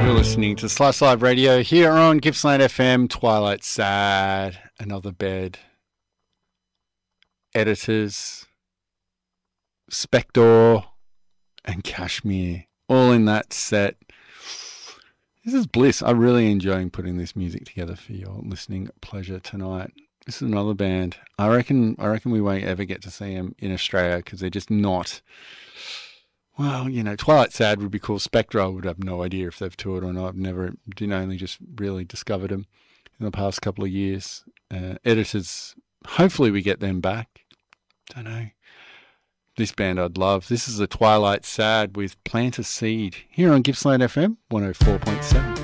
Listening to Slice Live Radio here on Gippsland FM. Twilight Sad, Another Bed, Editors, Spector, and Kashmir, all in that set. This is bliss. I'm really enjoying putting this music together for your listening pleasure tonight. This is another band. I reckon we won't ever get to see them in Australia because they're just not. Well, you know, Twilight Sad would be cool. Spectre, I would have no idea if they've toured or not. Only just really discovered them in the past couple of years. Editors, hopefully we get them back. Don't know. This band I'd love. This is the Twilight Sad with Plant a Seed here on Gippsland FM 104.7.